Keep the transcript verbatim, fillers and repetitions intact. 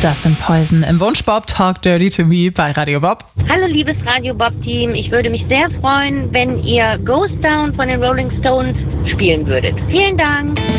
Das sind Poison im Wunschbob Talk Dirty to Me bei Radio Bob. Hallo liebes Radio Bob Team, ich würde mich sehr freuen, wenn ihr Ghost Town von den Rolling Stones spielen würdet. Vielen Dank.